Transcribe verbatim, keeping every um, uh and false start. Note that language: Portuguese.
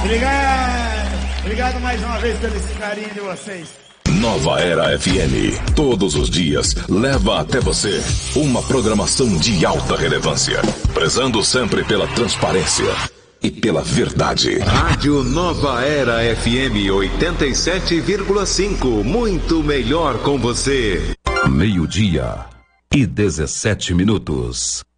Obrigado. Obrigado mais uma vez pelo carinho de vocês. Nova Era F M, todos os dias, leva até você uma programação de alta relevância, prezando sempre pela transparência e pela verdade. Rádio Nova Era F M oitenta e sete vírgula cinco, muito melhor com você. Meio-dia e dezessete minutos.